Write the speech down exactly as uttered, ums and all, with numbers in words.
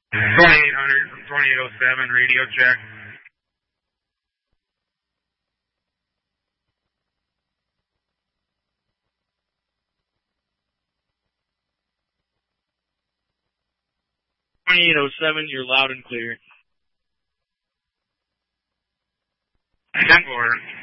twenty-eight hundred from twenty-eight oh seven, radio check. twenty-eight oh seven, you're loud and clear. ten four.